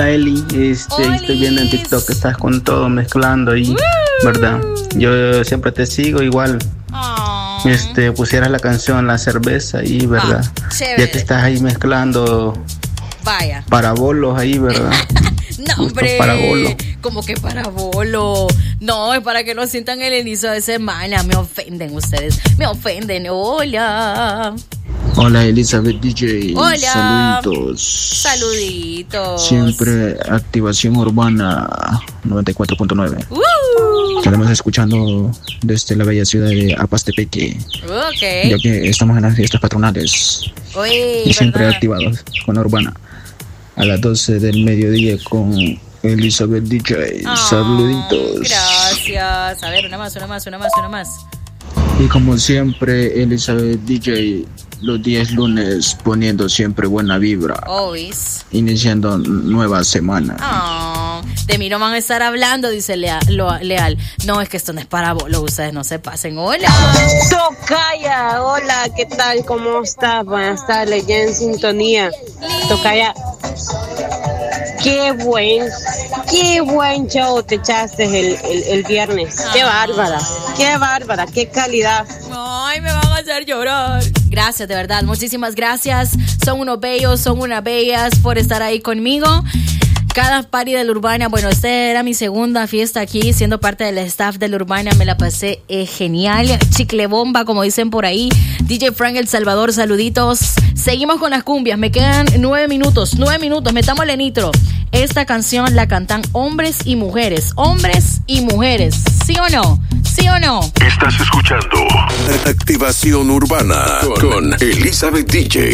Eli, estoy viendo en TikTok que estás con todo mezclando y, ¿verdad? Yo siempre te sigo igual. Pusieras la canción La Cerveza y, ¿verdad? Ya que estás ahí mezclando. Vaya. Parabolos ahí, ¿verdad? No, hombre. Parabolo. Como que parabolo. No, es para que no sientan el inicio de semana. Me ofenden ustedes. Me ofenden. Hola. Hola, Elizabeth DJ. Hola. Saluditos. Saluditos. Siempre Activación Urbana 94.9. Estaremos escuchando desde la bella ciudad de Apastepeque. Ya que estamos en las fiestas patronales. Y siempre activados con la Urbana. A las 12 del mediodía con Elizabeth DJ. Saluditos. Gracias. A ver, una más. Y como siempre, Elizabeth DJ, los 10 lunes poniendo siempre buena vibra. Iniciando nueva semana. De mí no van a estar hablando, dice Leal. No, es que esto no es para bolo, ustedes no se pasen. Hola. Tocaya, hola, ¿qué tal? ¿Cómo estás? Buenas tardes, ya en sintonía. Tocaya, qué buen show te echaste el viernes. Qué bárbara, qué calidad. Ay, me van a hacer llorar. Gracias, de verdad, muchísimas gracias. Son unos bellos, son unas bellas por estar ahí conmigo. Cada party de la Urbana, bueno, esta era mi segunda fiesta aquí, siendo parte del staff de la Urbana, me la pasé genial, chicle bomba, como dicen por ahí. DJ Frank El Salvador, saluditos. Seguimos con las cumbias, me quedan 9 minutos, metámosle nitro. Esta canción la cantan hombres y mujeres, ¿sí o no? ¿Sí o no? Estás escuchando Activación Urbana con Elizabeth DJ.